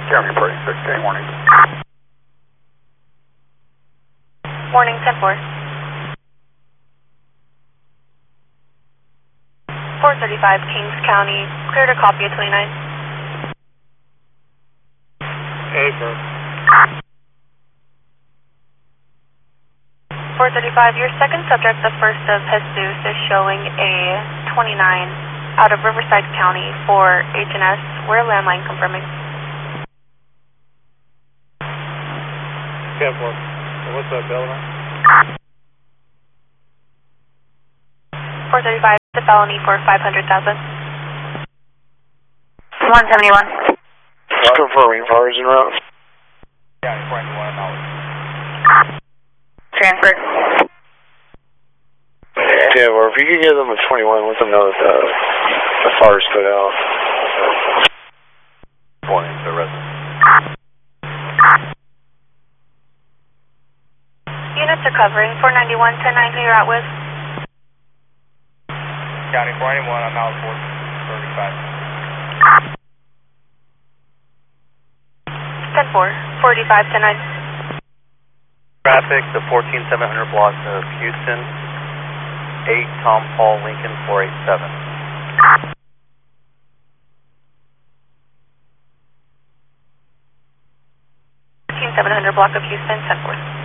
Jeremy Party 6K, morning. Morning, 10-4. 435 Kings County, clear to copy at 29. Hey, sir. 435, your second subject, the first of Jesus, is showing a 29 out of Riverside County for H&S. We're landline confirming. 10-4. What's that, Delaware? 435, the felony for 500,000. 171. Just confirming cars en route. Yeah, 41 hours. Transfer. Yeah, well, if you could give them a 21, let them know that the fire stood out. Morning, the resident. Units are covering 491, 10-9, who you're out with? County 491, I'm out 435. 10-4, 45, 10-9. Traffic, the 14700 block of Houston, 8 Tom Paul Lincoln 487. 14700 block of Houston, 10-4.